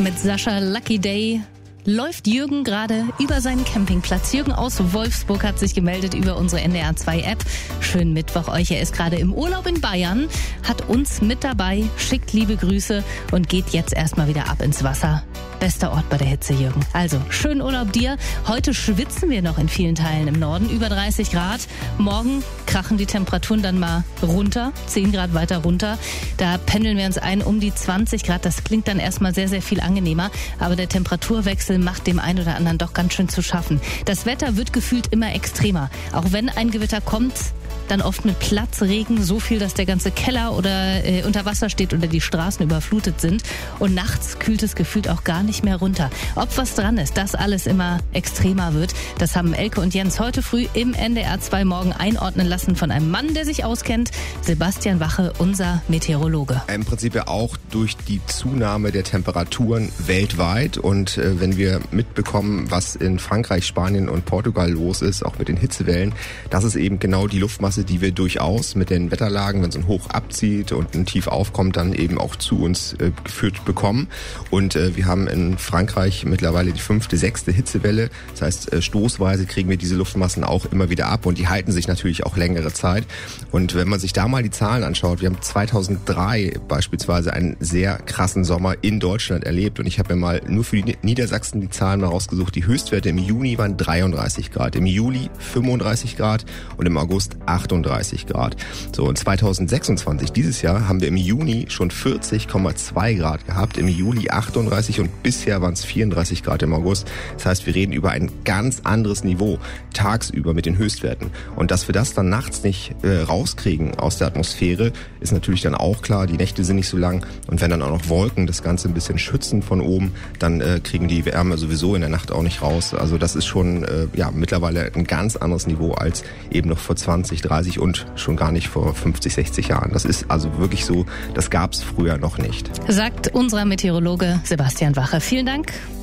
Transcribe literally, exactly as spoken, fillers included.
Mit Sascha Lucky Day läuft Jürgen gerade über seinen Campingplatz. Jürgen aus Wolfsburg hat sich gemeldet über unsere N D R zwei App. Schönen Mittwoch euch. Er ist gerade im Urlaub in Bayern, hat uns mit dabei, schickt liebe Grüße und geht jetzt erstmal wieder ab ins Wasser. Bester Ort bei der Hitze, Jürgen. Also, schönen Urlaub dir. Heute schwitzen wir noch in vielen Teilen im Norden, über dreißig Grad. Morgen krachen die Temperaturen dann mal runter, zehn Grad weiter runter. Da pendeln wir uns ein um die zwanzig Grad. Das klingt dann erstmal sehr, sehr viel angenehmer. Aber der Temperaturwechsel macht dem einen oder anderen doch ganz schön zu schaffen. Das Wetter wird gefühlt immer extremer. Auch wenn ein Gewitter kommt, dann oft mit Platzregen, so viel, dass der ganze Keller oder äh, unter Wasser steht oder die Straßen überflutet sind. Und nachts kühlt es gefühlt auch gar nicht mehr runter. Ob was dran ist, dass alles immer extremer wird, das haben Elke und Jens heute früh im N D R zwei Morgen einordnen lassen von einem Mann, der sich auskennt, Sebastian Wache, unser Meteorologe. Im Prinzip ja auch durch die Zunahme der Temperaturen weltweit. Und äh, wenn wir mitbekommen, was in Frankreich, Spanien und Portugal los ist, auch mit den Hitzewellen, das ist eben genau die Luftmasse, die wir durchaus mit den Wetterlagen, wenn so ein Hoch abzieht und ein Tief aufkommt, dann eben auch zu uns äh, geführt bekommen. Und äh, wir haben in Frankreich mittlerweile die fünfte, sechste Hitzewelle. Das heißt, äh, stoßweise kriegen wir diese Luftmassen auch immer wieder ab und die halten sich natürlich auch längere Zeit. Und wenn man sich da mal die Zahlen anschaut, wir haben zweitausenddrei beispielsweise einen sehr krassen Sommer in Deutschland erlebt. Und ich habe mir mal nur für die Niedersachsen die Zahlen mal rausgesucht. Die Höchstwerte im Juni waren dreiunddreißig Grad, im Juli fünfunddreißig Grad und im August achtunddreißig Grad. So, und zweitausendsechsundzwanzig, dieses Jahr, haben wir im Juni schon vierzig Komma zwei Grad gehabt, im Juli achtunddreißig und bisher waren es vierunddreißig Grad im August. Das heißt, wir reden über ein ganz anderes Niveau tagsüber mit den Höchstwerten. Und dass wir das dann nachts nicht äh, rauskriegen aus der Atmosphäre, ist natürlich dann auch klar. Die Nächte sind nicht so lang und wenn dann auch noch Wolken das Ganze ein bisschen schützen von oben, dann äh, kriegen die Wärme sowieso in der Nacht auch nicht raus. Also das ist schon äh, ja mittlerweile ein ganz anderes Niveau als eben noch vor zwanzig, dreißig und schon gar nicht vor fünfzig, sechzig Jahren. Das ist also wirklich so, das gab es früher noch nicht. Sagt unser Meteorologe Sebastian Wache. Vielen Dank.